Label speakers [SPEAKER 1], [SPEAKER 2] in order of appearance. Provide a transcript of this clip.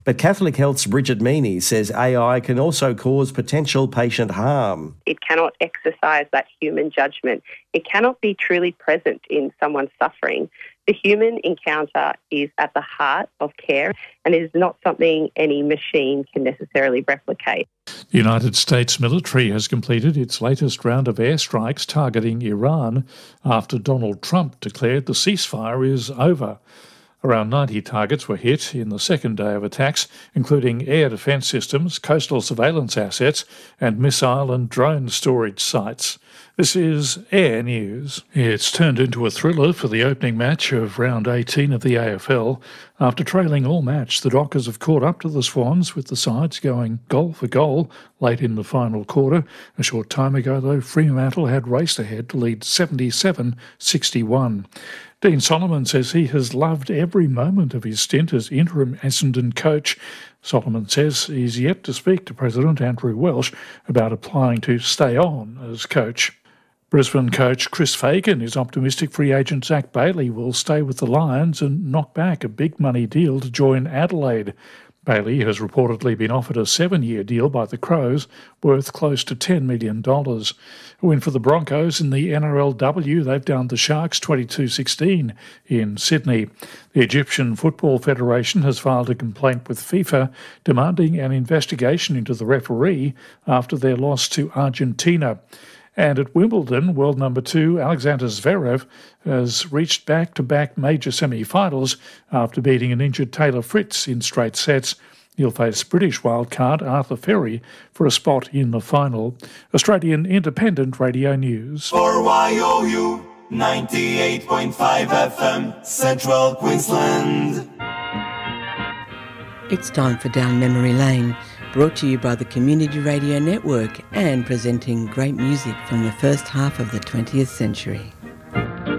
[SPEAKER 1] But Catholic Health's Bridget Meaney says AI can also cause potential patient harm.
[SPEAKER 2] It cannot exercise that human judgment. It cannot be truly present in someone's suffering. The human encounter is at the heart of care and is not something any machine can necessarily replicate.
[SPEAKER 3] The United States military has completed its latest round of airstrikes targeting Iran after Donald Trump declared the ceasefire is over. Around 90 targets were hit in the second day of attacks, including air defence systems, coastal surveillance assets, and missile and drone storage sites. This is Air News. It's turned into a thriller for the opening match of round 18 of the AFL. After trailing all match, the Dockers have caught up to the Swans, with the sides going goal for goal late in the final quarter. A short time ago, though, Fremantle had raced ahead to lead 77-61. Dean Solomon says he has loved every moment of his stint as interim Essendon coach. Solomon says he's yet to speak to President Andrew Welsh about applying to stay on as coach. Brisbane coach Chris Fagan is optimistic free agent Zach Bailey will stay with the Lions and knock back a big money deal to join Adelaide. Bailey has reportedly been offered a 7-year deal by the Crows worth close to $10 million. A win for the Broncos in the NRLW. They've downed the Sharks 22-16 in Sydney. The Egyptian Football Federation has filed a complaint with FIFA demanding an investigation into the referee after their loss to Argentina. And at Wimbledon, world number 2 Alexander Zverev has reached back-to-back major semi-finals after beating an injured Taylor Fritz in straight sets. He'll face British wildcard Arthur Ferry for a spot in the final. Australian Independent Radio News.
[SPEAKER 4] For YOU 98.5 FM, Central Queensland.
[SPEAKER 5] It's time for Down Memory Lane, brought to you by the Community Radio Network and presenting great music from the first half of the 20th century.